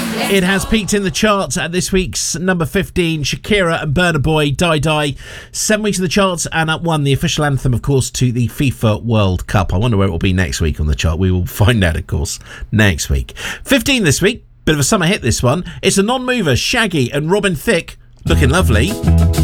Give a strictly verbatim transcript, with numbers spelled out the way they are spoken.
It has peaked in the charts at this week's number fifteen. Shakira and Burna Boy, Die Die. Seven weeks in the charts and at one, the official anthem, of course, to the FIFA World Cup. I wonder where it will be next week on the chart. We will find out, of course, next week. fifteen this week. Bit of a summer hit, this one. It's a non-mover, Shaggy and Robin Thicke, Looking Lovely.